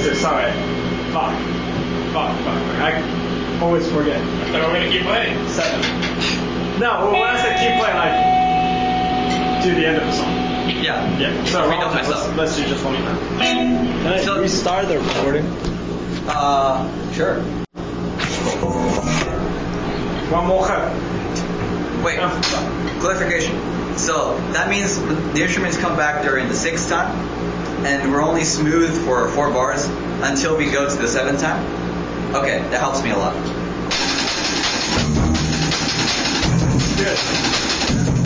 6. Sorry. Fuck. I always forget. I thought we were going to keep playing. 7. No, well, when I said keep playing, like, do the end of the song. Yeah. So Read up myself. let's do just one more time. Can I restart the recording? Sure. One more cut. Wait, clarification. So that means the instruments come back during the 6th time, and we're only smooth for 4 bars until we go to the 7th time? Okay, that helps me a lot. Good.